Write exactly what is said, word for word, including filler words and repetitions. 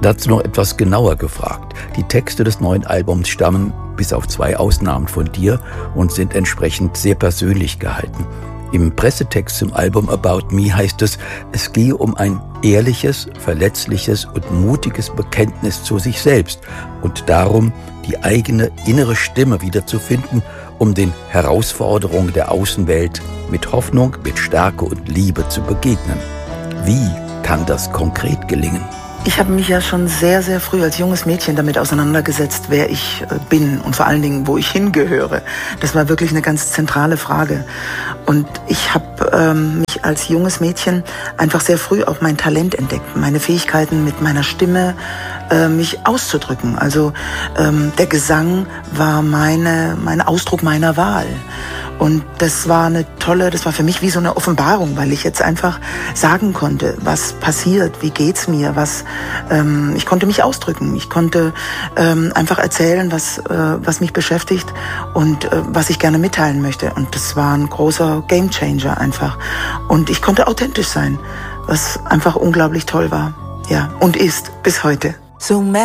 Dazu noch etwas genauer gefragt. Die Texte des neuen Albums stammen, bis auf zwei Ausnahmen, von dir und sind entsprechend sehr persönlich gehalten. Im Pressetext zum Album About Me heißt es, es gehe um ein ehrliches, verletzliches und mutiges Bekenntnis zu sich selbst und darum, die eigene innere Stimme wiederzufinden, um den Herausforderungen der Außenwelt mit Hoffnung, mit Stärke und Liebe zu begegnen. Wie kann das konkret gelingen? Ich habe mich ja schon sehr, sehr früh als junges Mädchen damit auseinandergesetzt, wer ich bin und vor allen Dingen, wo ich hingehöre. Das war wirklich eine ganz zentrale Frage. Und ich habe ähm, mich als junges Mädchen einfach sehr früh auch mein Talent entdeckt, meine Fähigkeiten mit meiner Stimme, äh, mich auszudrücken. Also ähm, der Gesang war meine, mein Ausdruck meiner Wahl. Und das war eine tolle, das war für mich wie so eine Offenbarung, weil ich jetzt einfach sagen konnte, was passiert, wie geht's mir, was, ähm, ich konnte mich ausdrücken, ich konnte ähm, einfach erzählen, was, äh, was mich beschäftigt und äh, was ich gerne mitteilen möchte. Und das war ein großer Gamechanger einfach. Und ich konnte authentisch sein, was einfach unglaublich toll war, ja, und ist bis heute. So